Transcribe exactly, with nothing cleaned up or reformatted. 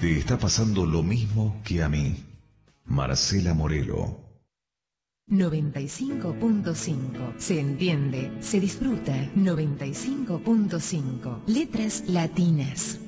te está pasando lo mismo que a mí. Marcela Morelo. noventa y cinco punto cinco. Se entiende, se disfruta. noventa y cinco punto cinco. Letras latinas.